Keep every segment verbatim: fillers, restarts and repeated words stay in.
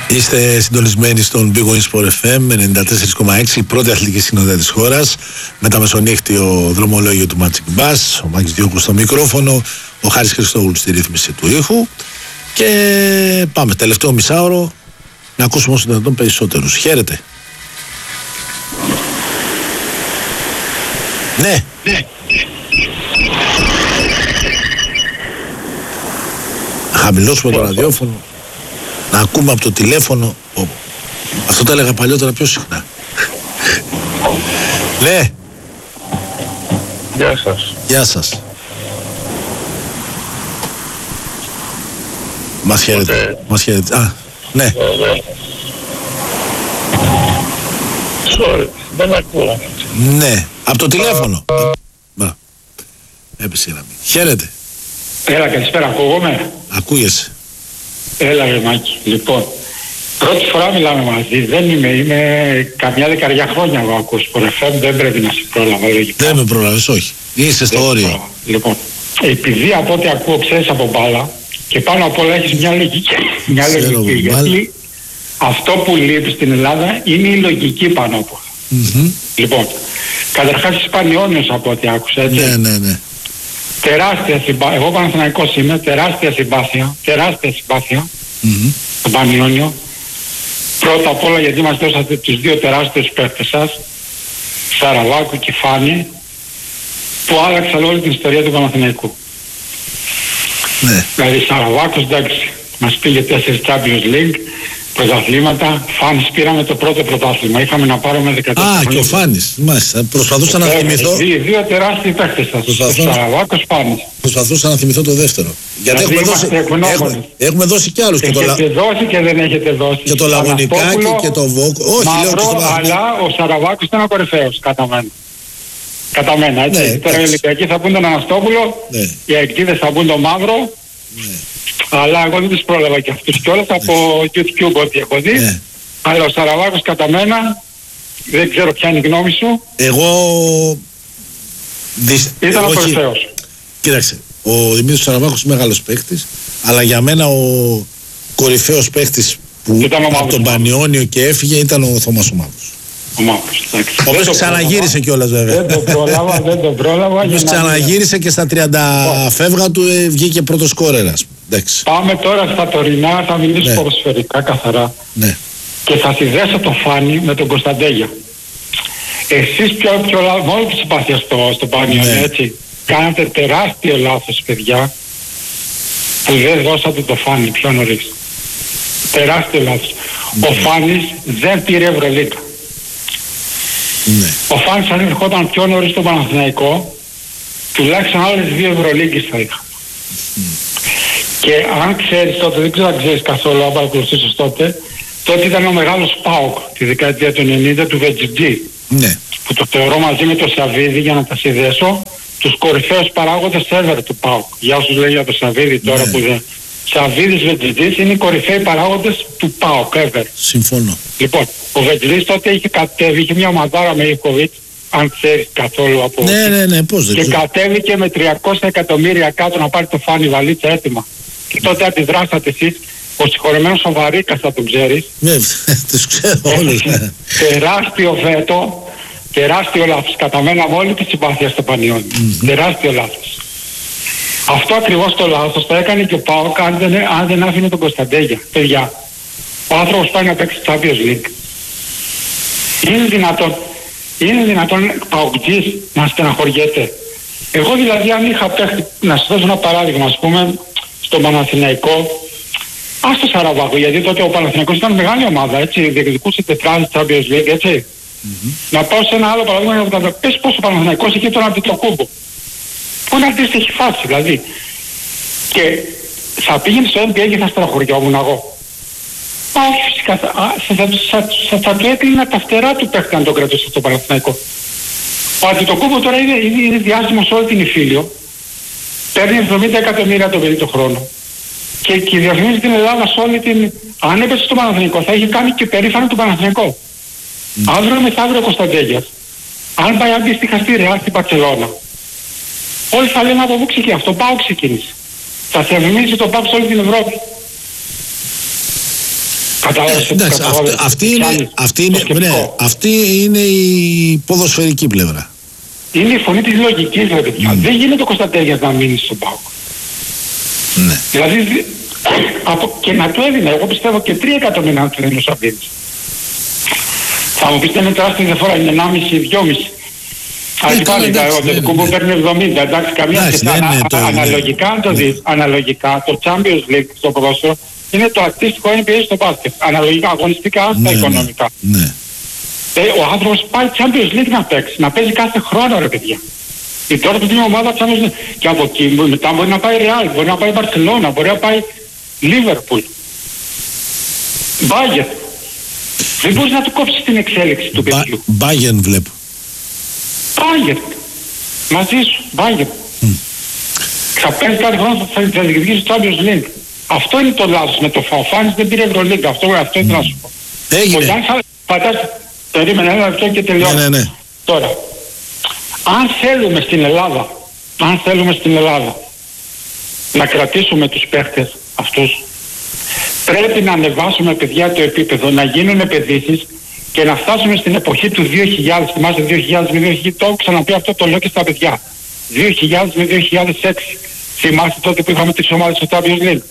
Είστε συντονισμένοι στον Big Win Sport εφ εμ ενενήντα τέσσερα κόμμα έξι, η πρώτη αθλητική συνοδεία της χώρας, με τα μεσονύχτιο δρομολόγιο του Magic Bass, ο Μάκης Διόκου στο μικρόφωνο, ο Χάρης Χριστόγλου στη ρύθμιση του ήχου. Και πάμε, τελευταίο μισάωρο, να ακούσουμε όσο δυνατόν περισσότερους. Χαίρετε. Ναι. Ναι. Χαμηλώσουμε το ραδιόφωνο, να ακούμε από το τηλέφωνο. Oh. Αυτό το έλεγα παλιότερα πιο συχνά. Ναι. Γεια σας. Γεια σας. Μας χαίρετε. Okay. Μας χαίρετε. Α, ναι. Okay. Sorry, δεν ακούω. Ναι, από το τηλέφωνο. Μπα. Έπεσε η γραμμή. Χαίρετε. Έλα, καλησπέρα, ακούγομαι. Ακούγεσαι. Έλα ρε Μάκη, λοιπόν, πρώτη φορά μιλάμε μαζί, δεν είμαι, είμαι καμιά δεκαριά χρόνια εγώ ακούω Sport εφ εμ, δεν πρέπει να σε πρόλαβα λογικά. Δεν με πρόλαβες, όχι. Είσαι στο όριο. Πρόλαβα. Λοιπόν, επειδή από ό,τι ακούω ξέρεις από μπάλα και πάνω απ' όλα έχεις μια λογική, μια λογική γιατί αυτό που λείπει στην Ελλάδα είναι η λογική πάνω απ' όλα. Mm-hmm. Λοιπόν, καταρχάς είσαι Πανιώνιος από ό,τι άκουσα, έτσι. Ναι, ναι, ναι. Τεράστια συμπάθεια, εγώ Παναθηναϊκός είμαι, τεράστια συμπάθεια, τεράστια συμπάθεια, mm-hmm. στον Πανιόνιο. Πρώτα απ' όλα γιατί μας δώσατε τους δύο τεράστιους παίκτες σας, Σαραβάκου και Φάνη, που άλλαξαν όλη την ιστορία του Παναθηναϊκού. Ναι. Δηλαδή Σαραβάκος, εντάξει, μας πήγε τέσσερις Champions League, πρωταθλήματα. Φάνης πήραμε το πρώτο πρωτάθλημα. Είχαμε να πάρουμε δεκατέσσερα. Α, και ο Φάνης. Μάλιστα. Προσπαθούσα να θυμηθώ. Δύο, δύο τεράστιοι παίκτες σας. Προσπαθώ... Σαραβάκος, Φάνης. Προσπαθούσα να θυμηθώ το δεύτερο. Γιατί έχουμε δώσει, έχουμε, έχουμε δώσει κι άλλους. Έχετε και το... δώσει και δεν έχετε δώσει. Και το Λαγωνικάκι και το Βόκο. Όχι, Μαύρο, λέω και στο αλλά ο Σαραβάκος ήταν ο κορυφαίος κατά μένα. Κατά μένα, έτσι. Ναι, τώρα οι Ολυμπιακοί θα πούν τον Αναστόπουλο, ναι. Οι αεκτήδες θα πούν τον Μαύρο. Ναι. Αλλά εγώ δεν τους πρόλαβα και αυτούς κιόλας από YouTube ό,τι έχω δει. Ναι. Αλλά ο Σαραβάκος κατά μένα, δεν ξέρω ποια είναι η γνώμη σου. Εγώ... Δυσ... Ήταν εγώ ο κορυφαίος. Κοίταξε, ο Δημήτρης Σαραβάκος είναι μεγάλος παίκτης, αλλά για μένα ο κορυφαίος παίκτης που από τον Πανιόνιο και έφυγε ήταν ο Θωμάς ο Μαύρος. Ο Μαύρος, εντάξει. Ο οποίος ξαναγύρισε κιόλας βέβαια. Δεν τον πρόλαβα, δεν τον πρόλαβα. Ο οποίος ξαναγύρισε και στα τριάντα φεύγα του ε, βγήκε πρώτος σκόρερας. Πάμε τώρα στα τωρινά, θα μιλήσω ναι. ποδοσφαιρικά καθαρά. Ναι. Και θα συνδέσω το Φάνη με τον Κωνσταντέγια. Εσείς πιο, πιο λάθος, μόνο τη συμπάθεια στο, στο Πανιόνιο, ναι. Έτσι. Κάνατε τεράστιο λάθος, παιδιά, που δεν δώσατε το Φάνη πιο νωρίς. Τεράστιο λάθος. Ναι. Ο Φάνης δεν πήρε Ευρωλίγκα. Ναι. Ο Φάνης αν ερχόταν πιο νωρίς στο Παναθηναϊκό, τουλάχιστον άλλες δύο Ευρωλίγκες θα είχα. Mm. Και αν ξέρεις τότε, δεν ξέρω αν ξέρεις καθόλου, αν παρακολουθήσεις τότε, τότε ήταν ο μεγάλος ΠΑΟΚ τη δεκαετία του ενενήντα του Βετζιτζή. Ναι. Που το θεωρώ μαζί με το Σαββίδη, για να τα συνδέσω, τους κορυφαίους παράγοντες ever του ΠΑΟΚ. Για όσους λέει για το Σαββίδη τώρα, ναι. Που δεν... Σαββίδης, Βετζιτζής είναι οι κορυφαίοι παράγοντες του ΠΑΟΚ ever. Συμφωνώ. Λοιπόν, ο Βετζιτζής τότε είχε κατέβει, είχε μια ομαδάρα με Ιβκοβιτς, αν ξέρεις καθόλου από... Ναι, ναι, ναι, πώς δεν και ξέρω. κατέβηκε με τριακόσια εκατομμύρια κάτω να πάρει το Φάνη βαλίτσα έτοιμα. Και τότε αντιδράσατε εσείς, ο συγχωρεμένος ο Βαρίκας θα τον ξέρεις. Ναι, τους ξέρω όλους. Τεράστιο βέτο, τεράστιο λάθος. Κατά μένα με όλη τη συμπάθεια στο Πανιόνιο. Mm-hmm. Τεράστιο λάθος. Αυτό ακριβώς το λάθος το έκανε και ο ΠΑΟΚ αν δεν, αν δεν άφηνε τον Κωνσταντέγια. Παιδιά, ο άνθρωπος πάει να παίξει Champions League. Είναι δυνατόν, είναι δυνατόν ΠΑΟΚτζής να στεναχωριέται. Εγώ δηλαδή αν είχα παίχτη, να σας δώσω ένα παράδειγμα, ας πούμε, στον Παναθηναϊκό, ας το Σαραβάκο, γιατί τότε ο Παναθηναϊκός ήταν μεγάλη ομάδα, έτσι, διεκδικούσε τετράδες Champions League, έτσι. Mm-hmm. Να πάω σε ένα άλλο παράδειγμα για να πες πως ο Παναθηναϊκός είχε τον Αντιτοκούμπο. Που είναι αντίστοιχη φάση, δηλαδή. Και θα πήγαινε στο N B A και θα στεναχωριόμουν εγώ. Μα όχι φυσικά, θα, θα, θα, θα, θα του έκλεινα τα φτερά του παίχτη να τον κρατούσε στο Παναθηναϊκό. Ο Αντιτοκούμπο τώρα είναι, είναι, είναι διάσημος σε όλη την Ιφίλιο. Παίρνει εβδομήντα εκατομμύρια το παιδί το χρόνο. Και, και διαφημίζει την Ελλάδα σε όλη την... Αν έπεσε στο Παναθηναϊκό θα είχε κάνει και περήφανο τον Παναθηναϊκό. Mm. Αύριο μεθαύριο ο Κωνσταντέγιας. Αν πάει αντίστοιχα στη Ρεάλ στην Μπαρσελόνα. Όλοι θα λένε από πού ξεκίνησε. Αυτό ΠΑΟΚ ξεκίνησε. Θα διαφημίζει τον ΠΑΟΚ σε όλη την Ευρώπη. Κατάλαβες. Εντάξει, αυτή, αυτή, είναι, αυτή, είναι, ναι, αυτή είναι η ποδοσφαιρική πλευρά. Είναι η φωνή της λογικής, ρε παιδιά. Mm. Δεν γίνεται ο Κωνσταντέλιας να μείνει στον ΠΑΟΚ. Ναι. Δηλαδή, από, και να του έδινε, εγώ πιστεύω και τρία εκατομμύρια να του έδινε ο Σαββίδης. Θα μου πείτε είναι τεράστια διαφορά, είναι ενάμιση δυόμιση. Ας πάλι, το κουμπό παίρνει εβδομήντα, εντάξει, καμία σχέση. Αναλογικά, αν το δεις, αναλογικά, το Champions League στο ποδόσφαιρο είναι το αντίστοιχο N B A στο μπάσκετ. Αναλογικά, αγωνιστικά, στα οικονομικά. Ε, ο άνθρωπος πάει Champions League να παίξει, να παίζει κάθε χρόνο, ρε παιδιά. Η τώρα που είναι ομάδα Champions League. Και από εκεί μετά μπορεί να πάει Real, μπορεί να πάει Barcelona, μπορεί να πάει Liverpool, Bayern. Δεν μπορείς να του κόψεις την εξέλιξη του παιδιού. Bayern βλέπω. Bayern. Μαζί σου, Bayern. Mm. Θα παίζει κάθε χρόνο, θα διεκδικήσει το Champions League. Αυτό είναι το λάθος. Με το Φαοφάνης δεν πήρε Ευρωλίγκα. Αυτό, αυτό ήθελα να σου πω. Έγινε. Φαντάζεσαι, περίμενε ένα λεπτό και τελειώνω. Ναι, ναι, ναι. Τώρα, αν θέλουμε στην Ελλάδα, αν θέλουμε στην Ελλάδα να κρατήσουμε τους παίχτες αυτούς, πρέπει να ανεβάσουμε, παιδιά, το επίπεδο, να γίνουν επενδύσεις και να φτάσουμε στην εποχή του δύο χιλιάδες. Θυμάστε δύο χιλιάδες με δύο χιλιάδες, το έχω ξαναπεί αυτό, το λέω και στα παιδιά. δύο χιλιάδες με δύο χιλιάδες έξι. Θυμάστε τότε που είχαμε τις ομάδες στο Champions League.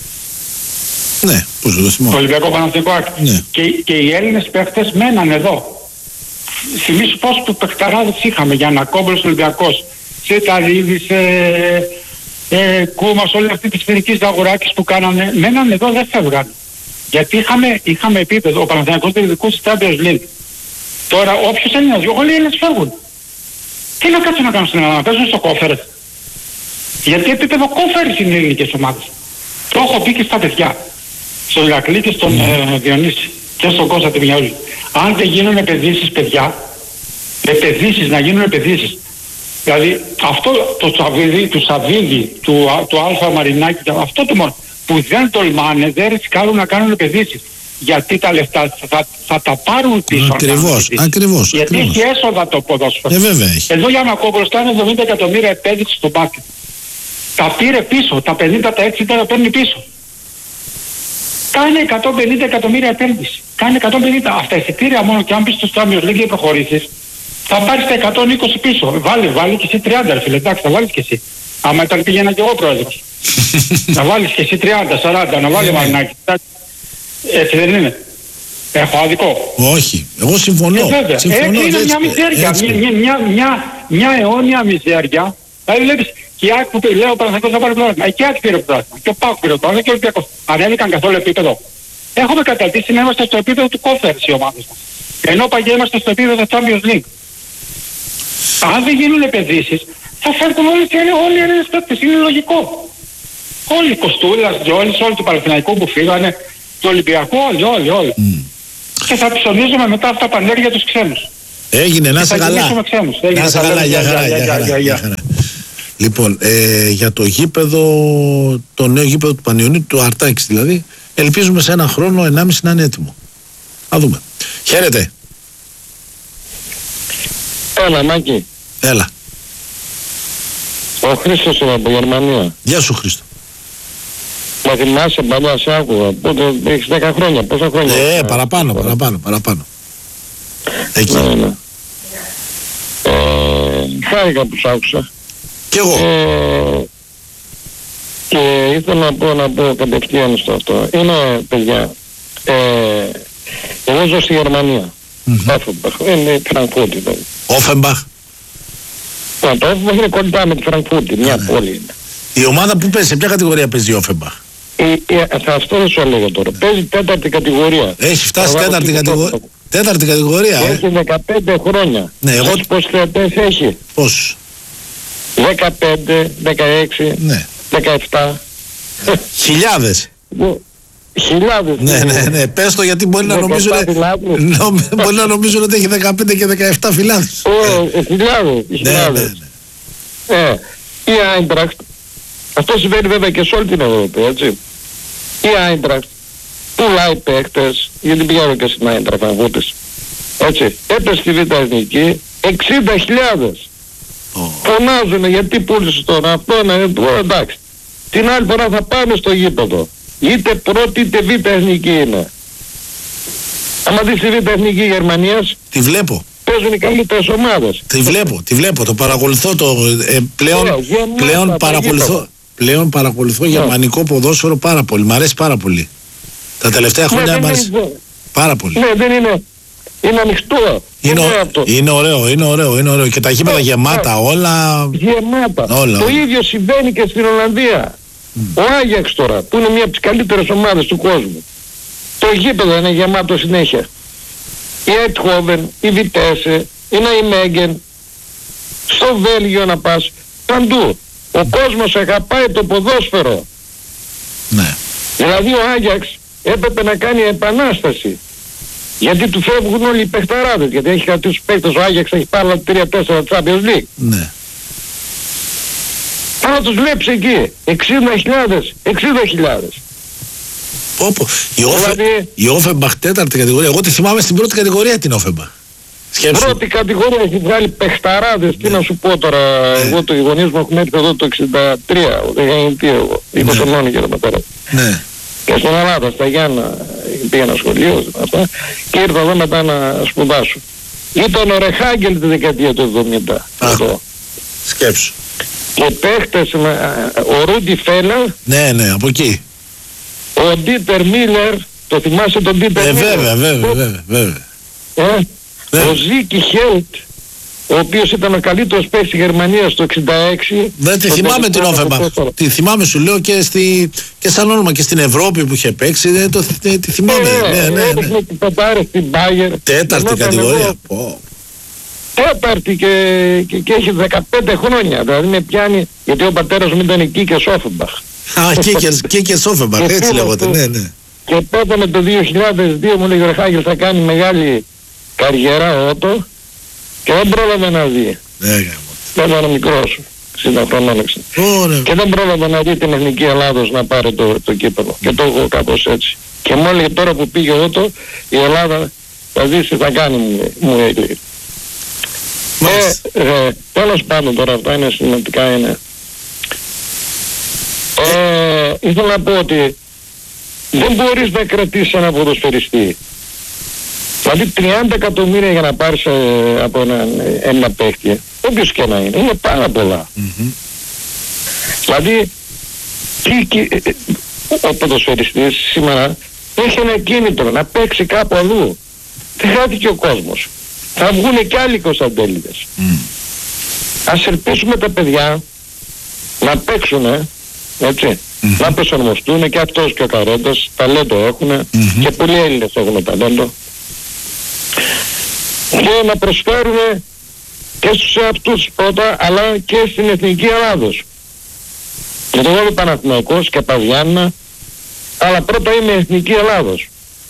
Ναι, πώς το θυμάμαι. Το Ολυμπιακό Παναθηναϊκό. Ναι. Και, και οι Έλληνες παίχτες μέναν εδώ. Θυμήσου πόσους παιχταράδες είχαμε, για να κόμπλος Ολυμπιακός, Σεταρίδης, ε, ε, Κούμας, όλοι αυτοί τις σφαιρικές αγοράκες που κάνανε, μέναν εδώ, δεν φεύγαν. Γιατί είχαμε, είχαμε επίπεδο, ο Παναθηναϊκός διεκδικούσε στη Champions League. Τώρα όποιος Έλληνας, όλοι οι Έλληνες φεύγουν. Τι να κάτσουν να κάνουν στην Ελλάδα, να παίζουν στο κόφερες. Γιατί επίπεδο κόφερες είναι οι ελληνικές ομάδες. Το έχω πει και στα παιδιά. Στον Ηρακλή και στον ε, Διονύση και στον Κώστα Τιμιαούλη. Αν δεν γίνουν επενδύσεις, παιδιά, επενδύσεις, να γίνουν επενδύσεις. Δηλαδή αυτό το Σαββίδι, του Σαββίδι, του, του Αλφα Μαρινάκη, αυτό το μόνο που δεν τολμάνε, δεν ρισκάρουν να κάνουν επενδύσεις. Γιατί τα λεφτά θα, θα τα πάρουν πίσω. Ακριβώς, ακριβώς. Γιατί ακριβώς. έχει έσοδα το ποδόσφαιρο. Ε, βέβαια έχει. Εδώ για να κόμπρος κάνει εβδομήντα εκατομμύρια επένδυση στο μπάσκετ. Τα πήρε πίσω, τα πενήντα, τα έξι τα παίρνει πίσω. Κάνε εκατόν πενήντα εκατομμύρια επένδυση. Κάνε εκατόν πενήντα. Αυτά εισιτήρια μόνο και αν πεις στο Champions League και προχωρήσεις, θα πάρεις τα εκατόν είκοσι πίσω. Βάλε, βάλε και εσύ τριάντα, ρε φίλε. Εντάξει, θα βάλεις και εσύ. Άμα ήταν πήγαινα και εγώ πρόεδρος. Να βάλεις και εσύ τριάντα, σαράντα, να βάλει Μαρινάκη. Έτσι δεν είναι? Έχω άδικο? Όχι. Εγώ συμφωνώ. Ε, βέβαια. συμφωνώ έτσι είναι έτσι, μια μιζέρια. έτσι. Μια, μια, μια, μια αιώνια μιζέρια. Δηλαδή βλέπεις και η ΑΕΚ που λέει ο Παναθηναϊκός θα πάρει πρόβλημα. Και η ΑΕΚ πήρε πρόβλημα. Και ο ΠΑΟΚ πήρε πρόβλημα. Και ο Ολυμπιακός. Ανέβηκαν καθόλου επίπεδο? Έχουμε καταρτήσει να είμαστε στο επίπεδο του κόφερς οι ομάδες μας. Ενώ παγιά είμαστε στο επίπεδο του Champions League. Αν δεν γίνουν επενδύσεις, θα φέρουν όλοι και όλοι οι Έλληνες παίκτες. Είναι λογικό. Όλοι οι Κοστούλας, Τζόλης, όλοι του Παναθηναϊκού που φύγανε, του Ολυμπιακού, όλοι, όλοι, όλοι. Mm. Και θα ψωνίζουμε μετά αυτά τα πανέρια τους ξένους. Έγινε, να σε καλά. Να σε καλά, για χαρά, για χαρά, για χαρά. Λοιπόν, ε, για το γήπεδο, το νέο γήπεδο του Πανιωνίου, του Αρτάκης δηλαδή, ελπίζουμε σε ένα χρόνο, ενάμιση να είναι έτοιμο. Θα δούμε. Χαίρετε. Έλα, Μάκη. Έλα. Ο Χρήστος είναι από Γερμανία. Γεια σου, Χρήστο. Μα θυμάσαι παλιά, σε άκουγα. Πότε έχεις δέκα χρόνια, πόσα χρόνια? Ε, παραπάνω, παραπάνω, παραπάνω. Εκεί. Ναι, ναι. Ε, χάρηκα που σ' άκουσα. Κι εγώ. Ε, και ήθελα να πω, να πω κατευθείαν στο αυτό. Είναι, παιδιά, ε, εγώ ζω στη Γερμανία. Όφενμπαχ, mm-hmm. είναι Φραγκφούρτη δηλαδή. Όφενμπαχ. Ναι, το Όφενμπαχ είναι κοντά με τη Φραγκφούρτη, μια yeah. πόλη είναι. Η ομάδα που παίζει, σε ποια κατηγορία παίζει η Όφενμπαχ? Ε, ε, αυτό δεν σου έλεγα τώρα. Παίζει τέταρτη κατηγορία. Έχει φτάσει τέταρτη κατηγορία. Τέταρτη κατηγορία, ε. Έχει δεκαπέντε χρόνια. Ναι, εγώ... Έχει πόσους θεατές έχει? Πόσους? δεκαπέντε, δεκαέξι, ναι. δεκαεπτά. Χιλιάδες. Χιλιάδες. Ναι, ναι, ναι. Πες το γιατί μπορεί να νομίζουν, μπορεί να νομίζουν ότι έχει δεκαπέντε και δεκαεπτά φυλάδες. Ε, χιλιάδες. Χιλιάδες. Ε, η Άιντραχτ, αυτό συμβαίνει βέβαια και σε όλη την Ευρώπη, έτσι. Η Άιντραχτ πουλάει παίχτες, γιατί πηγαίνω και στην Άιντραχτ να βούτες. Έτσι, έπεσε στη Β' Εθνική εξήντα χιλιάδες. Oh. Φωνάζουνε γιατί πούλησε τώρα αυτό, ναι, εντάξει. Την άλλη φορά θα πάνε στο γήπεδο. Είτε πρώτη είτε Β' Εθνική είναι. άμα δεις τη Β' Εθνική Γερμανίας, τη βλέπω. Παίζουν οι καλύτερες ομάδες. Τη βλέπω, τη βλέπω, το παρακολουθώ το, ε, πλέον, yeah, yeah, πλέον, yeah, παρακολουθώ, πλέον παρακολουθώ yeah. γερμανικό ποδόσφαιρο πάρα πολύ, μ' αρέσει πάρα πολύ. Τα τελευταία χρόνια μ' αρέσει πάρα πολύ. Ναι, δεν είναι, είναι ανοιχτό. Είναι, είναι, είναι ωραίο, είναι ωραίο, είναι ωραίο και τα γήπεδα yeah, γεμάτα yeah. όλα. Γεμάτα. Όλα, το όλα. ίδιο συμβαίνει και στην Ολλανδία. Mm. Ο Άγιαξ τώρα, που είναι μια από τις καλύτερες ομάδες του κόσμου. Το γήπεδο είναι γεμάτο συνέχεια. Η Eindhoven, η Vitesse, η Nijmegen, στο Βέλγιο να πας, παντού. Ο κόσμος αγαπάει το ποδόσφαιρο. Ναι. Δηλαδή ο Άγιαξ έπρεπε να κάνει επανάσταση. Γιατί του φεύγουν όλοι οι παιχταράδες. Γιατί έχει κάτι τους παίκτες, ο Άγιαξ έχει πάρει τρία τέσσερα Champions League. Ναι. Αλλά τους βλέπεις εκεί, εξήντα χιλιάδες, εξήντα χιλιάδες. Όπο, η, Όφε, δηλαδή, η Όφεμπαχ τέταρτη κατηγορία. Εγώ τη θυμάμαι στην πρώτη κατηγορία την Όφεμπαχ. Σκέψου. Πρώτη κατηγορία έχει βγάλει παιχταράδες. Ναι. Τι να σου πω τώρα, ναι. εγώ το οι γονείς μου έχουν έρθει εδώ το εξήντα τρία, δεν είναι τι εγώ, είκοσι χρονών και τα πατέρα. Ναι. Και στην Ελλάδα, στα Γιάννα, πήγαινα σχολείο αυτά, και ήρθα εδώ μετά να σπουδάσω. Ήταν ο Ρεχάγκελ τη δεκαετία του εβδομήντα. Αχ, σκέψου. Και παίχτες, ο Ρούντι Φέλα. Ναι, ναι, από εκεί. Ο Ντίτερ Μίλλερ, το θυμάσαι τον Ντίτερ ε, Μίλλερ? Βέβαια, βέβαια, βέβαια, βέβαια. Ε, βέβαια. Ο Ζίκι Χέλτ, ο οποίος ήταν ο καλύτερος παίκτης της Γερμανίας το εξήντα έξι. Δεν τη θυμάμαι την Όφεμπαχ. Τη θυμάμαι σου λέω και, στη, και σαν όνομα και στην Ευρώπη που είχε παίξει. Δεν το, τη, τη θυμάμαι. Ε, ναι, ναι, ναι. Έδειχνε την πετάρες στην Μπάγερ. Τέταρτη κατηγορία. Εγώ, τέταρτη και, και, και έχει δεκαπέντε χρόνια. Δηλαδή με πιάνει, γιατί ο πατέρας μου ήταν εκεί και Όφεμπαχ. Α, και Όφεμπαχ, έτσι λέγονται, ναι, ναι. Και πέθανε το δύο χιλιάδες δύο, μου λέγει ο Ρεχάγκελ θα κάνει μεγάλη καριέρα ότο και δεν πρόλαβε να δει. Ναι, δεν ήταν μικρός, εξήντα χρονών έξι. Και δεν πρόλαβε να δει την Εθνική Ελλάδος να πάρει το, το κύπελλο. Και το έχω κάπως έτσι. Και μου έλεγε τώρα που πήγε ότο, η Ελλάδα θα δεις τι θα κάνει, μου έλεγε. Ε, ε, τέλος πάντων τώρα αυτά είναι σημαντικά είναι. Ε, ήθελα να πω ότι δεν μπορείς να κρατήσεις ένα ποδοσφαιριστή. Δηλαδή τριάντα εκατομμύρια για να πάρεις ε, από ένα, ένα παίχτη, όποιος και να είναι, είναι πάρα πολλά. Mm-hmm. Δηλαδή τι, τι, ο ποδοσφαιριστής σήμερα έχει ένα κίνητρο να παίξει κάπου αλλού. Δεν χάθηκε ο κόσμος. Θα βγουν και άλλοι Κωνσταντέλιδες. Mm. Ας ελπίσουμε τα παιδιά να παίξουνε, έτσι, mm-hmm. να προσαρμοστούν και αυτός και ο Καρέντας, ταλέντο έχουν mm-hmm. και πολλοί Έλληνες έχουν ταλέντο και να προσφέρουν και στους εαυτούς πρώτα αλλά και στην Εθνική Ελλάδος. Γιατί εγώ είμαι Παναθηναϊκός και Παζιάννα, αλλά πρώτα είμαι Εθνική Ελλάδος.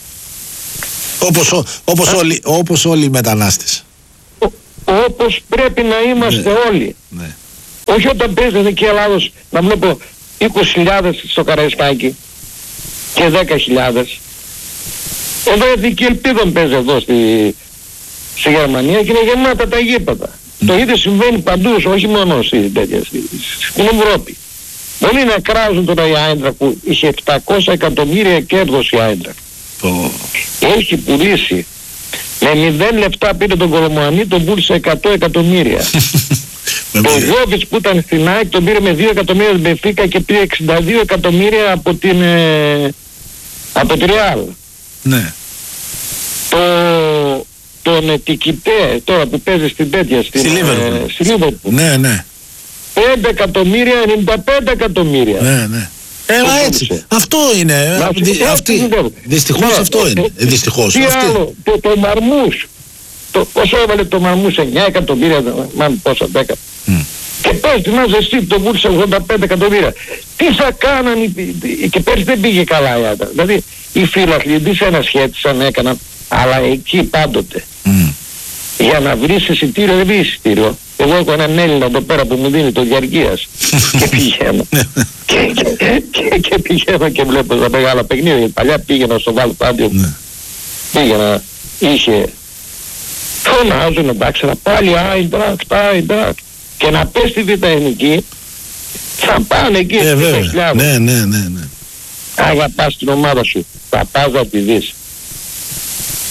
Όπως, όπως, Α, όλοι, όπως όλοι οι μετανάστες. Ό, όπως πρέπει να είμαστε ναι. όλοι. Ναι. Όχι όταν παίζει Εθνική Ελλάδος να βλέπω είκοσι χιλιάδες στο Καραϊσκάκι και δέκα χιλιάδες. Εδώ η Εθνική Ελπίδα παίζει εδώ στη, στη Γερμανία και είναι γεμάτα τα γήπεδα. Mm. Το ίδιο συμβαίνει παντού, όχι μόνο στην, στην Ευρώπη. Πολλοί να κράζουν τώρα η Άιντραχτ που είχε επτακόσια εκατομμύρια κέρδος η Άιντραχτ. Oh. Έχει πουλήσει με μηδέν λεπτά πήρε τον Κολομουανί, τον πούλησε εκατό εκατομμύρια. Το Γιώβιτς που ήταν στην ΑΕΚ τον πήρε με δύο εκατομμύρια την Μπενφίκα και πήρε εξήντα δύο εκατομμύρια από την ε, από τη Ρεάλ. Ναι. Το, τον Ετικιτέ τώρα που παίζει στην τέτοια στη Λίβερπουλ. Ναι, ναι. πέντε εκατομμύρια, ενενήντα πέντε εκατομμύρια. Ναι, ναι. Ε, μα έτσι. Αυτό είναι. Να, Δυ, αυτή, δυστυχώς ναι, αυτό είναι. Ε, δυστυχώς. Τι αυτή. άλλο, το, το Μαρμούς. Το, πόσο έβαλε το Μαρμούς, εννιά εκατομμύρια, μάλλον πόσα, δέκα. Mm. Και πες τη μαζί το πούλησε ογδόντα πέντε εκατομμύρια. Τι θα κάναν, και πέρσι δεν πήγε καλά η Άντρα. Δηλαδή οι φίλαθλοι δεν σε ανασχέτησαν, έκαναν, αλλά εκεί πάντοτε. Mm. Για να βρεις εισιτήριο, δεν βρεις εισιτήριο. Εγώ έχω έναν Έλληνα εδώ πέρα που μου δίνει το διαρκείας και πηγαίνω. και, και, και, και πηγαίνω και βλέπω τα μεγάλα παιχνίδια. Γιατί παλιά πήγαινα στο Βαλτάντιο. Πήγαινα, είχε, φωνάζουν εντάξει, να πάλι Άιντραχτ, Άιντραχτ. Και να πες στη Β' Εθνική, θα πάνε εκεί ε, στις ναι, ναι, ναι, ναι. Αν θα πας στην ομάδα σου, θα πας να τη δεις.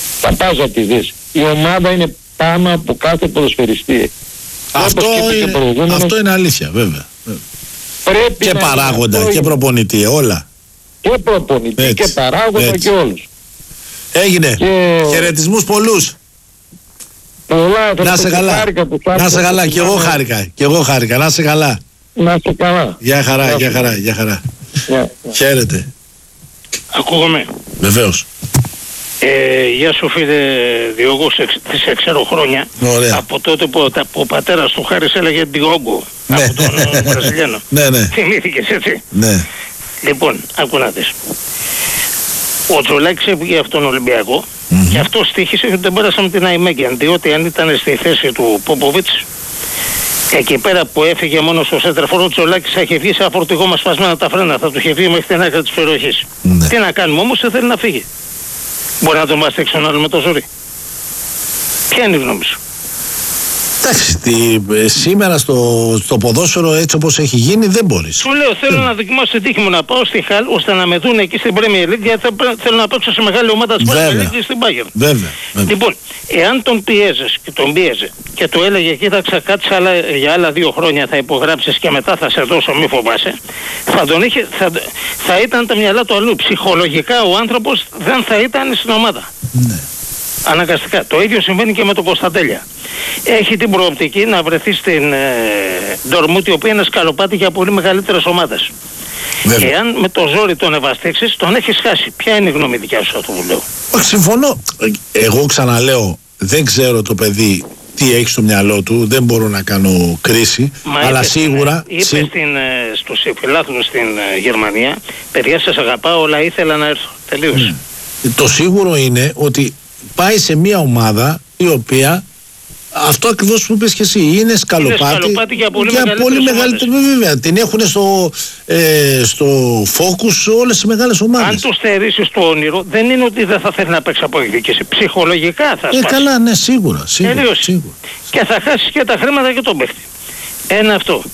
πας να τη δεις. Η ομάδα είναι πάνω από κάθε ποδοσφαιριστή. Αυτό, είναι, αυτό είναι αλήθεια, βέβαια. Πρέπει και παράγοντα είναι... και προπονητή, όλα. Και προπονητή έτσι, και παράγοντα έτσι. Και όλους. Έγινε. Και... χαιρετισμούς πολλούς. Πολλά, να σε καλά. Να σε καλά. Και εγώ χάρηκα. Και εγώ χάρηκα. Να σε καλά. Να σε καλά. Γεια χαρά, γεια χαρά, γεια χαρά. Χαίρετε. Ακούγομαι. Βεβαίως. Ε, γεια σου φίλε Διώγο, σε, σε ξέρω χρόνια. Ωραία. Από τότε που τα, ο πατέρας του Χάρης έλεγε Διώγο, ναι. Από τον Βραζιλιάνο. Ναι, ναι. Θυμήθηκες έτσι. Ναι. Λοιπόν, άκου να δεις. Ο Τζολάκης έφυγε από τον Ολυμπιακό mm-hmm. και αυτό στοίχησε ότι δεν πέρασαμε την Αϊμέγγεν, διότι αν ήταν στη θέση του Πόποβιτς, εκεί πέρα που έφυγε μόνο στο σέντραφορ, ο Τζολάκης θα είχε βγει σε αφορτηγό μας σπασμένα τα φρένα, θα του είχε βγει μέχρι την άκρη της περιοχής. Mm-hmm. Τι να κάνουμε όμως, δεν θέλει να φύγει. Μπορεί να τον μας τέξει τον άλλο με το ζόρι. Ποια είναι η γνώμη σου? Εντάξει, ε, σήμερα στο, στο ποδόσφαιρο έτσι όπως έχει γίνει δεν μπορείς. Σου λέω θέλω mm. να δοκιμάσω την τύχη μου να πάω στη Χαλ ώστε να με δουν εκεί στην Premier League, γιατί θέλω να παίξω σε μεγάλη ομάδα της Premier League στην Bayern. Βέβαια, βέβαια. Λοιπόν, εάν τον πιέζες και τον πίεζε και του έλεγε κοίταξα κάτσε άλλα, για άλλα δύο χρόνια θα υπογράψεις και μετά θα σε δώσω μη φοβάσαι, θα, τον είχε, θα, θα ήταν τα μυαλά του αλλού. Ψυχολογικά ο άνθρωπος δεν θα ήταν στην ομάδα. Ναι. Αναγκαστικά. Το ίδιο συμβαίνει και με τον Κωνσταντέλια. Έχει την προοπτική να βρεθεί στην ε, Ντορμούτ, η οποία είναι σκαλοπάτι για πολύ μεγαλύτερες ομάδες. Βέβαια. Εάν με το ζόρι τον ευαστήξεις, τον έχεις χάσει. Ποια είναι η γνώμη δικιά σου αυτό που λέω? Συμφωνώ. Εγώ ξαναλέω, δεν ξέρω το παιδί τι έχει στο μυαλό του, δεν μπορώ να κάνω κρίση, Μα αλλά είπε σίγουρα... Είπε σί... στην, στους φιλάθλους στην ε, Γερμανία, παιδιά σας αγαπάω, αλλά ήθελα να έρθω. Τελείωσε. Mm. Το σίγουρο είναι ότι πάει σε μια ομάδα η οποία, αυτό ακριβώς που είπες και εσύ, είναι σκαλοπάτι, είναι σκαλοπάτι για πολύ, για πολύ μεγαλύτερη, βέβαια, την έχουν στο, ε, στο focus όλες οι μεγάλες ομάδες. Αν του στερήσεις το όνειρο, δεν είναι ότι δεν θα θέλει να παίξει από εκδίκηση. Ψυχολογικά θα σπάσει. Ε, καλά, ναι, σίγουρα, σίγουρα, σίγουρα. Και θα χάσεις και τα χρήματα και τον παίχτη. Ένα αυτό.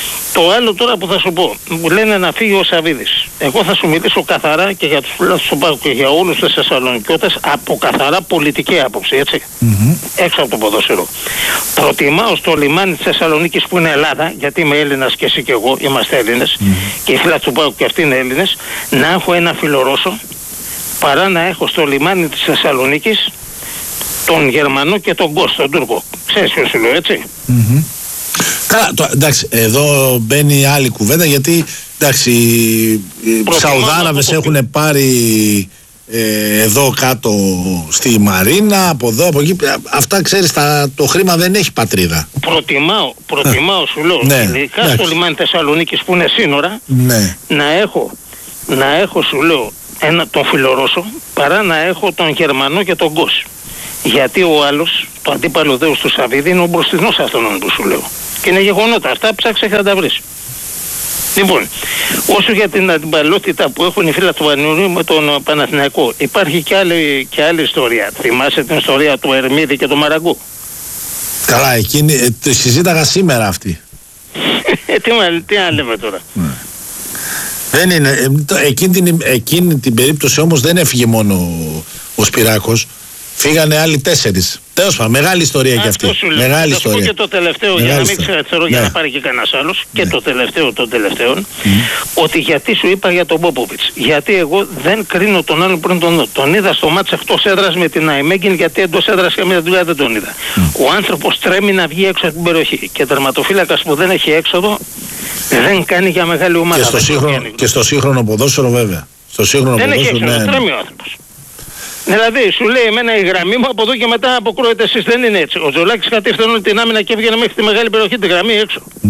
Το άλλο τώρα που θα σου πω, μου λένε να φύγει ο Σαβίδης. Εγώ θα σου μιλήσω καθαρά και για τους φιλάθλους του ΠΑΟΚ και για όλους τους Θεσσαλονικιώτες από καθαρά πολιτική άποψη, έτσι. Mm-hmm. Έξω από το ποδόσφαιρο. Προτιμάω στο λιμάνι της Θεσσαλονίκης που είναι Ελλάδα, γιατί είμαι Έλληνας και εσύ και εγώ, είμαστε Έλληνες, mm-hmm. και οι φιλάθλοι του ΠΑΟΚ και αυτοί είναι Έλληνες, να έχω ένα φιλορώσο παρά να έχω στο λιμάνι της Θεσσαλονίκης τον Γερμανό και τον Κος, τον Τούρκο. Ξέρεις ποιο σου λέω, έτσι. Mm-hmm. Καλά, το, εντάξει, εδώ μπαίνει άλλη κουβέντα, γιατί εντάξει, οι Σαουδάραβες έχουν πάρει ε, εδώ κάτω στη Μαρίνα, από εδώ, από εκεί. Αυτά ξέρεις, τα, το χρήμα δεν έχει πατρίδα. Προτιμάω, προτιμάω σου λέω, ναι, ειδικά στο λιμάνι Θεσσαλονίκης που είναι σύνορα, ναι. να έχω, να έχω σου λέω ένα, τον Φιλορώσο παρά να έχω τον Γερμανό και τον Κος. Γιατί ο άλλος, το αντίπαλο δέος του Σαββίδη, είναι ο μπροστινός αυτόν που σου λέω. Και είναι γεγονότα. Αυτά ψάξε και θα τα βρεις. Λοιπόν, όσο για την αντιπαλότητα που έχουν οι φίλοι του Βανιουρίου με τον Παναθηναϊκό, υπάρχει και άλλη, και άλλη ιστορία. Θυμάσαι την ιστορία του Ερμίδη και του Μαραγκού? Καλά, εκείνη, ε, τη συζήταγα σήμερα αυτή. τι, τι να λέμε τώρα. Ναι. Δεν είναι, ε, εκείνη, την, εκείνη την περίπτωση όμως δεν έφυγε μόνο ο, ο Σπυράκος. Φύγανε άλλοι τέσσερις. Τέλος πάντων, μεγάλη ιστορία και αυτή. Μεγάλη θα ιστορία. Και το τελευταίο, μεγάλη για να μην ξέρω, ναι. για να πάρει και κανένας άλλος. Ναι. Και το τελευταίο των τελευταίων, mm. ότι γιατί σου είπα για τον Πόποβιτς. Γιατί εγώ δεν κρίνω τον άλλον πριν τον δω. Τον είδα στο μάτς εκτός έδρας με την Αϊμέγγιν, γιατί εντός έδρας και μια δουλειά δεν τον είδα. Mm. Ο άνθρωπος τρέμει να βγει έξω από την περιοχή. Και τερματοφύλακας που δεν έχει έξοδο δεν κάνει για μεγάλη ομάδα. Και στο, σύγχρονο, και στο σύγχρονο ποδόσφαιρο, βέβαια. Στο σύγχρονο δεν ποδόσφαιρο, έχει έξοδο, ναι, τρέμει ο άνθρωπος. Δηλαδή, σου λέει εμένα η γραμμή μου, από εδώ και μετά αποκρούεται εσείς. Δεν είναι έτσι. Ο Τζολάκης κατήφθηνε όλη την άμυνα και έβγαινε μέχρι τη μεγάλη περιοχή, τη γραμμή έξω. Mm.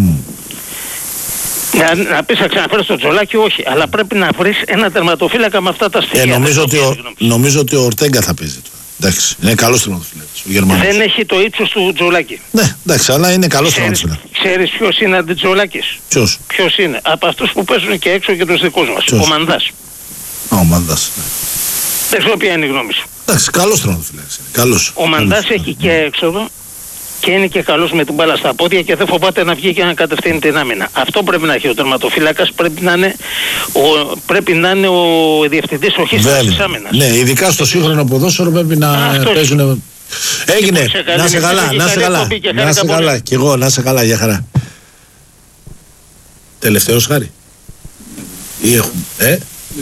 Να, να πεις να ξαναφέρεις τον Τζολάκη, όχι. Αλλά πρέπει να βρεις ένα τερματοφύλακα με αυτά τα στοιχεία. Ε, νομίζω, ότι ο, νομίζω ότι ο Ορτέγκα θα παίζει τώρα. Εντάξει, είναι καλός τερματοφύλακας. Ο Γερμανός. Δεν έχει το ύψος του Τζολάκη. Ναι, εντάξει, αλλά είναι καλός τερματοφύλακας. Ξέρεις ποιος είναι αντιτζολάκης? Ποιος? Ποιος είναι? Από αυτούς που παίζουν και έξω και τους δικούς μας. Ποιος? Ο Μανδάς. Ο Μανδάς, ναι. Δεν ξέρω ποια είναι η γνώμη σου. Εντάξει, καλός τερματοφύλακας. Καλός. Ο Μανδάς έχει και έξοδο και είναι και καλός με την μπάλα στα πόδια και δεν φοβάται να βγει και να κατευθύνει την άμυνα. Αυτό πρέπει να έχει ο τερματοφύλακας, πρέπει να είναι ο, πρέπει να είναι ο διευθυντής οχίστας της άμυνας. Ναι, ειδικά στο σύγχρονο ποδόσφαιρο πρέπει να Αυτός. παίζουν. Έγινε, να σε καλά, να σε καλά, να σε καλά, κι εγώ να σε καλά, για χαρά. Τελευταίος Χάρη. Ή έχουμε, ε?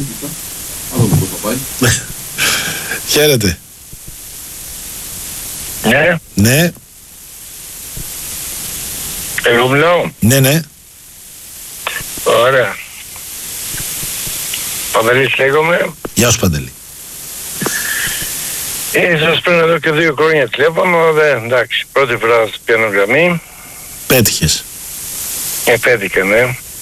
Χαίρετε. Ναι. Ναι. Εγώ μιλάω. Ναι, ναι. Ωραία. Παντελής λέγομαι. Γεια σου Παντελή. Ε, σας παίρνω εδώ και δύο χρόνια τηλέφωνο. Δε, εντάξει, πρώτη φορά σας πιάνω γραμμή. Πέτυχες. Ε, πέτυχε, ναι.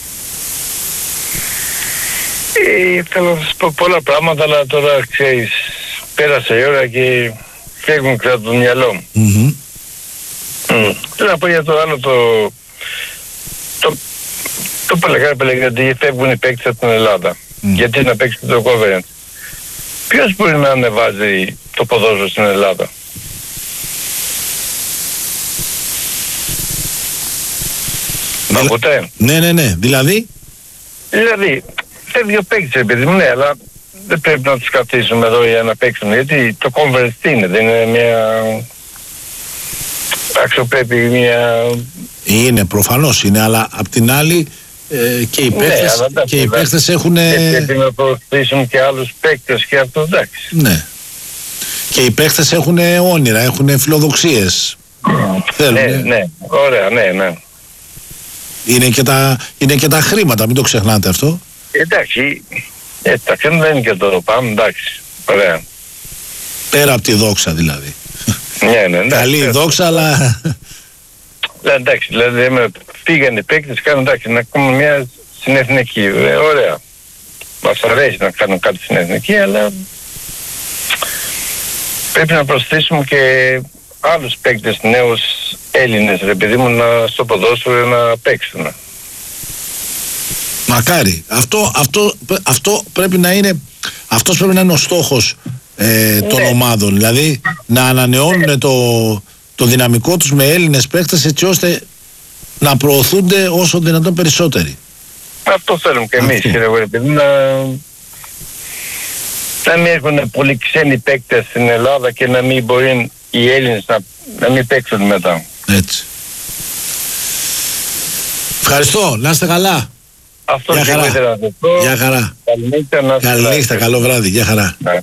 Ε, θέλω να σας πω πολλά πράγματα, αλλά τώρα ξέρεις, πέρασε η ώρα και φεύγουν κάτω το μυαλό μου. Mm-hmm. Mm. Θέλω να πω για το άλλο το... Το, το παλαιχάρι παλαιχάρι γιατί φεύγουν οι παίκτες από την Ελλάδα. Mm. Γιατί να παίξει το conference. Ποιος μπορεί να ανεβάζει το ποδόσφαιρο στην Ελλάδα? Μ' ακούτε? Ναι, ναι, ναι. Δηλαδή? Δηλαδή, φεύγει ο παίκτης επειδή μου, ναι, αλλά δεν πρέπει να τους καθίσουμε εδώ για να παίξουν. Γιατί το conference τι είναι, δεν είναι μια... αξιοπρέπει μια... Είναι, προφανώς είναι, αλλά απ' την άλλη ε, και οι παίκτες, ναι, και οι παίκτες έχουν... Δεν πρέπει να προωθήσουν και άλλους παίκτες και αυτό, εντάξει. Ναι. Και οι παίκτες έχουν όνειρα, έχουν φιλοδοξίες. Θέλουν, ναι, ναι, ωραία, ναι, ναι. Είναι και, τα, είναι και τα χρήματα, μην το ξεχνάτε αυτό. Εντάξει, εντάξει, δεν είναι και το πάμε, εντάξει, ωραία. Πέρα από τη δόξα δηλαδή. Ναι, ναι, εντάξει. Καλή η δόξα, αλλά... Ναι, εντάξει, δηλαδή πήγαν οι παίκτες, κάνουν εντάξει, να κάνουμε μια συνεθνική, ε, ωραία. Μας αρέσει να κάνουν κάτι συνεθνική, αλλά πρέπει να προσθέσουμε και άλλους παίκτες, νέους Έλληνες, ρε παιδί μου, να, στο ποδόσφαιρο να παίξουν. Μακάρι. Αυτό, αυτό, αυτό πρέπει να είναι, αυτός πρέπει να είναι ο στόχος ε, των ναι. ομάδων. Δηλαδή να ανανεώνουν ναι. το, το δυναμικό τους με Έλληνες παίκτες έτσι ώστε να προωθούνται όσο δυνατόν περισσότεροι. Αυτό θέλουμε και εμείς, κύριε Βορειοπηδή, να, να μην έχουν πολύ ξένοι παίκτες στην Ελλάδα και να μην μπορεί οι Έλληνες να, να μην παίξουν μετά. Έτσι. Ευχαριστώ, να είστε καλά. Αυτό Γεια και χαρά. ήθελα να σας πω. Γεια χαρά. Καληνύχτα, να είστε καλά. Καληνύχτα, καλό βράδυ, γεια χαρά. Ναι.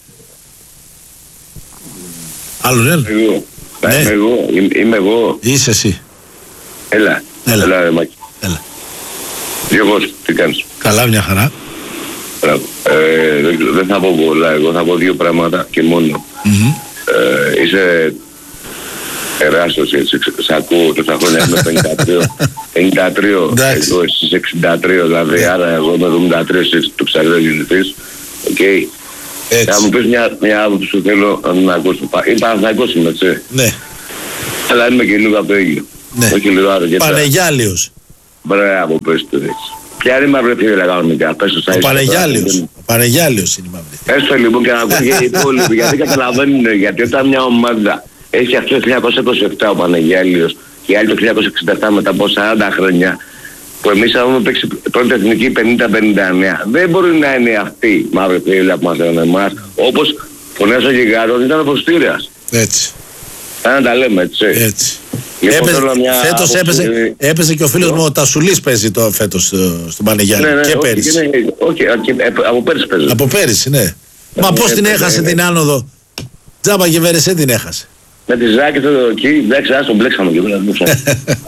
Άλλον ένα. Εγώ. Ναι. Είμαι εγώ. Είμαι, είμαι εγώ. Είσαι εσύ. Έλα. Έλα. Έλα, ρε Μάκη. Έλα. Γιώργος, τι κάνεις? Καλά, μια χαρά. Μπράβο. Ε, δεν, δεν θα πω πολλά. Εγώ θα πω δύο πράγματα και μόνο. Mm-hmm. Ε, είσαι τεράστιος, έτσι. Σ' ακούω τόσα χρόνια με πενήντα τρία. πενήντα τρία. Εγώ εσείς εξήντα τρία. Δηλαδή, άρα εγώ με εβδομήντα τρία εσείς το ψαρίδα γεννηθείς. Οκ. Okay. Θα μου πεις μια, μια άποψη που θέλω να ακούσω. Είμαι Παναθηναϊκός είμαι, έτσι. Ναι. Αλλά είμαι και λίγο από το ίδιο. Ναι. Όχι λίγο αρκετά. Πανεγιάλιος. Μπράβο, πες το έτσι. Ποια είναι η μαύρη φίλη κανονικά, πες το στα ίσια. Ο Πανεγιάλιος. Ο Πανεγιάλιος είναι η μαύρη. Πες το λοιπόν και να ακούσει και οι υπόλοιποι, γιατί καταλαβαίνουν, γιατί όταν μια ομάδα έχει αυτό το χίλια εννιακόσια είκοσι επτά ο Πανεγιάλιος και οι άλλοι το χίλια εννιακόσια εξήντα επτά μετά από σαράντα χρόνια, που εμείς θα έχουμε παίξει πρώτη εθνική πενήντα πενήντα εννέα, δεν μπορεί να είναι αυτή η μαύρη φίλη που μας λένε εμάς, όπως φωνές ο Γιγάρος ήταν ο Φωστήρας. Έτσι. Θα να τα λέμε, έτσι. Έτσι. Λοιπόν, έπαιζε, μια φέτος έπαιζε, είναι... έπαιζε και ο φίλος μου ο Τασουλής παίζει το φέτος στον Πανεγιάλη. Ναι, ναι, και όχι, πέρυσι. ναι, όχι, όχι, από πέρυσι παίζει. Από πέρυσι, ναι. Μα ναι, πώς ναι, την ναι, έχασε ναι, ναι. την άνοδο. Τζάμπα και Βερεσέ την έχασε. Με τη Ζάκη το εκεί, εντάξει, άστον μπλέξαμε και πέρα.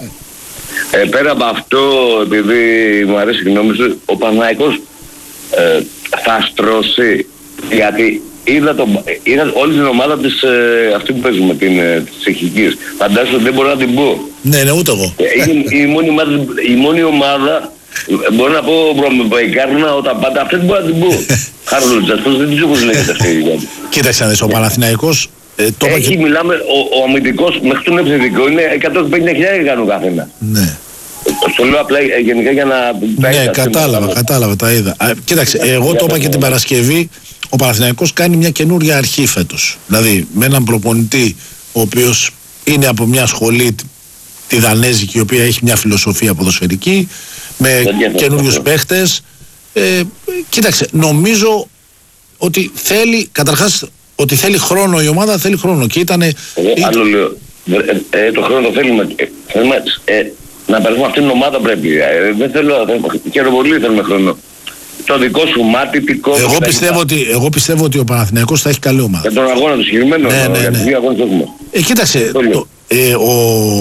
ε, πέρα από αυτό, επειδή μου αρέσει η γνώμη σου, ο Παναθηναϊκός ε, θα στρώσει, γιατί είδα, το, είδα όλη την ομάδα της, ε, αυτή που παίζουμε, την, ε, της Τσεχικής. Φαντάζομαι ότι δεν μπορώ να την πω. Ναι, ναι, ούτε εγώ. Ε, η, η, μόνη ομάδα, η μόνη ομάδα, μπορώ να πω Μπαϊκάρνα, όταν πάτε, αυτή δεν μπορώ να την πω. Χάρλος, αυτός δεν τους όπως λέγεται αυτή. Κοίταξε να δεις, ο Παναθηναϊκός ε, το Έχει, και... μιλάμε, ο, ο αμυντικός μέχρι τον επιθετικό είναι εκατόν πενήντα χιλιάδες κάνω καθένα. Ναι. Το λέω απλά ε, γενικά για να... Ναι, κατάλαβα, κατάλαβα, τα είδα. Α, κοίταξε, εγώ το είπα και την Παρασκευή, ο Παναθηναϊκός κάνει μια καινούρια αρχή φέτος. Δηλαδή, με έναν προπονητή, ο οποίος είναι από μια σχολή τη Δανέζικη, η οποία έχει μια φιλοσοφία ποδοσφαιρική, με καινούριους παίχτες. Ε, κοίταξε, νομίζω ότι θέλει, καταρχάς, ότι θέλει χρόνο η ομάδα, θέλει χρόνο. Και ήτανε... Ε, άλλο λέω, ε, ε, το χρόνο το θέλουμε. Ε, θέλουμε ε, να περάσουμε αυτήν την ομάδα πρέπει. Ε, δεν θέλω, χαίρομαι πολύ, θέλουμε χρόνο. Το δικό σου μάτι, πικό. Εγώ πιστεύω, ότι, εγώ πιστεύω ότι ο Παναθηναϊκός θα έχει καλή ομάδα. Για τον αγώνα του συγκεκριμένο, ναι, ναι, για τους ναι. δύο αγώνες έχουμε. Ε, κοίταξε, το, ε, ο...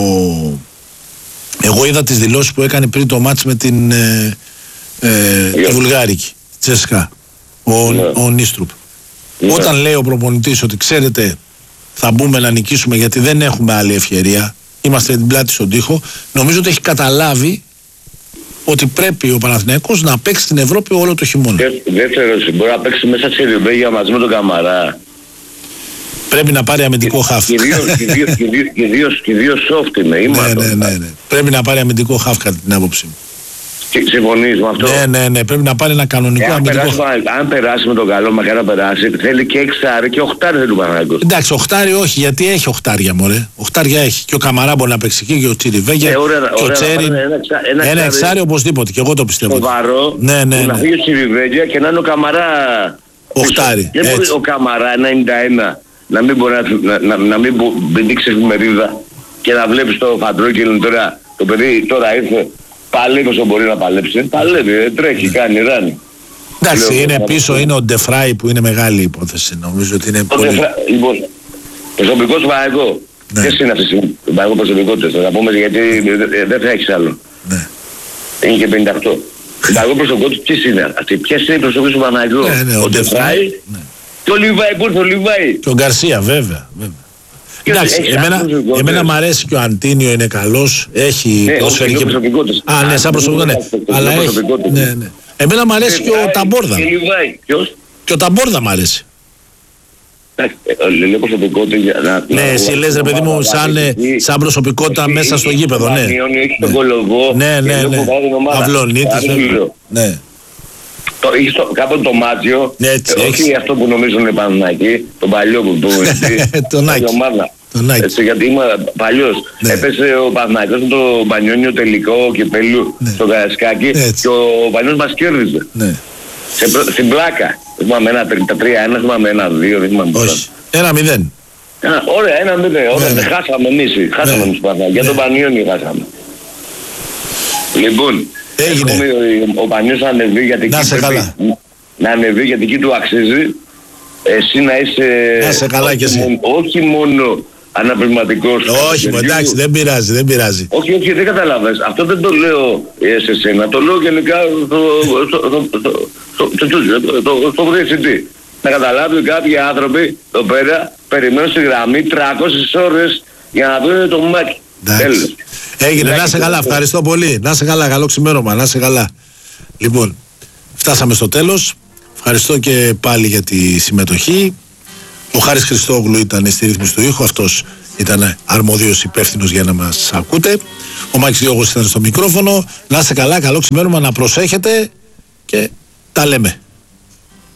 εγώ είδα τις δηλώσεις που έκανε πριν το μάτς με την ε, ε, τη Βουλγάρικη, Τσέσκα, ο, ναι. ο Νίστρουπ. Ναι. Όταν λέει ο προπονητής ότι ξέρετε θα μπούμε να νικήσουμε γιατί δεν έχουμε άλλη ευκαιρία, είμαστε την πλάτη στον τοίχο, νομίζω ότι έχει καταλάβει ότι πρέπει ο Παναθηναϊκός να παίξει στην Ευρώπη όλο το χειμώνα. Δεύτερο, μπορεί να παίξει μέσα σε Ριμπέγια μαζί με τον Καμαρά. Πρέπει να πάρει αμυντικό χαφ. Και δύο soft είναι. Ναι, ναι, ναι, ναι. Πρέπει να πάρει αμυντικό χαφ κατά την άποψή μου. Συμφωνείς με αυτό? Ναι, ναι, ναι. Πρέπει να πάρει ένα κανονικό ε, αμυντικό χαφ. Αν περάσει με τον καλό, μακάρι να περάσει, θέλει και εξάρι και οχτάρι θέλει ο Παναθηναϊκός. Εντάξει, οχτάρι όχι, γιατί έχει οχτάρια μωρέ. Οχτάρια έχει. Και ο Καμαρά μπορεί να παίξει εκεί και ο Τσιριβέγια. Ε, ωραία, και ο Τσέρι. Ένα, ένα, ένα εξάρι οπωσδήποτε. Και εγώ το πιστεύω. Σοβαρό. Ναι, ναι, ναι. Να φύγει ο Τσιριβέγια και να είναι ο Καμαρά. Οχτάρι. Δεν μπορεί ο Καμαρά ενενήντα ένα να μην μπορεί να, να, να, να μην μπεντήξει εφημερίδα και να βλέπεις το Φαντρό και λένε τώρα το παιδί τώρα ήρθε. Παλεύει όσο μπορεί να παλέψει. Παλεύει, τρέχει, κάνει, ράνει. Εντάξει, είναι πίσω, είναι ο Ντεφράι που είναι μεγάλη υπόθεση. Νομίζω ότι είναι πολύ... Λοιπόν, προσωπικός Παναθηναϊκός. Ποιες είναι αυτές οι προσωπικότητες, θα πούμε γιατί δεν θα έχεις άλλο. Ναι. Είναι και πενήντα οκτώ. Παναθηναϊκός προσωπικότητες ποιες είναι αυτοί, ποιες είναι οι προσωπικότητες του Παναθηναϊκού. Ο Ντεφράι και ο Λιβάι, πού ήρθε ο Λιβάι. Και ο Γκαρσία βέβαια. Εντάξει, εμένα, εμένα μ' αρέσει και ο Αντίνιο είναι καλός, έχει ναι, προσφέρει. Α, ναι, σαν προσωπικό, ναι. Αλλά έχει, ναι, ναι. Εμένα μ' αρέσει και ο Ταμπόρδα. Και Λιβάι, ποιος? Και ο Ταμπόρδα μ' αρέσει. Λέω προσωπικότητα. Ναι, εσύ λες ρε παιδί μου σαν προσωπικότητα μέσα στο γήπεδο, ναι. Έχει τον Κολοβό. Ναι, ναι, ναι. Αυλονίτης, ναι. Έχεις κάποτε το Μάτζιο, έτσι, όχι έχεις... αυτό που νομίζουν είναι Παναθηναϊκοί, τον παλιό που του τον Άκη. Έτσι, γιατί είμαι παλιός. Ναι. Έπεσε ο Παναθηναϊκός με το Μπανιόνιο τελικό κυπέλλου ναι. στο Καρασκάκι και ο Πανιός μας κέρδιζε. Ναι. Σε, στην πλάκα. Δεν θυμάμαι ένα τρία ένα, θυμάμαι ένα δύο, δεν θυμάμαι πολλά. Όχι. Ένα μηδέν. Ωραία, ένα μηδέν. Ωραία, ναι. χάσαμε εμείς. Χάσαμε ναι. εμείς Παναθηναϊκοί. Για τον Πανιόνιο χάσαμε. Λοιπόν, έγινε. Έχουμε, ο, ο Πανιός να ανεβεί γιατί να σε πρέπει, καλά. να ανεβεί γιατί εκεί του αξίζει. Εσύ να είσαι... Να σε καλά και εσύ. Μόνο, όχι μόνο αναπληρωματικός. Όχι, μου, εντάξει, δεν πειράζει, δεν πειράζει. Όχι, όχι, δεν καταλαβαίνεις. Αυτό δεν το λέω σε εσένα. Το λέω γενικά στο διευθυντή. Να καταλάβει κάποιοι άνθρωποι εδώ πέρα περιμένουν στη γραμμή τριακόσιες ώρες για να δουν το μάκι. Εντάξει. Έγινε, να σε καλά, ευχαριστώ πολύ. Να σε καλά, καλό ξημέρωμα, να σε καλά. Λοιπόν, φτάσαμε στο τέλος. Ευχαριστώ και πάλι για τη συμμετοχή. Ο Χάρης Χριστόγλου ήταν στη ρύθμιση του ήχου, αυτός ήταν αρμοδίος υπεύθυνος για να μας ακούτε. Ο Μάκης Διώγος ήταν στο μικρόφωνο. Να είστε καλά, καλό ξημέρωμα, να προσέχετε και τα λέμε.